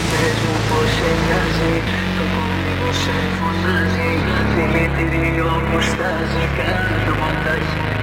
Πες μου πως σε νοιάζει, το κορμί μου σε φωνάζει. Δηλητήριο που στάζει κάτω από τα χέρια.